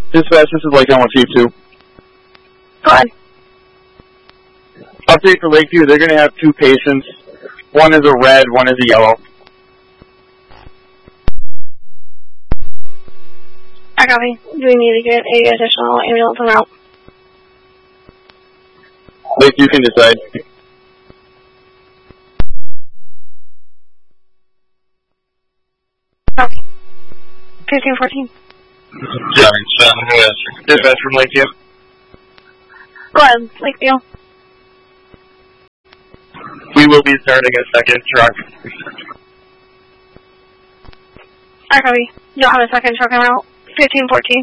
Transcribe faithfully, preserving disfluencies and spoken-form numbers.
Dispatch, this is Lakeview one two two. Go ahead. Update for Lakeview, they're going to have two patients. One is a red, one is a yellow. I copy. Do we need to get a additional ambulance en route? Lakeview can decide. Copy. fifteen fourteen. Seven, seven, who is it? Dispatch from Lakeview. Go ahead, Lakeview. We will be starting a second truck. I copy. You'll have a second truck en route. fifteen fourteen.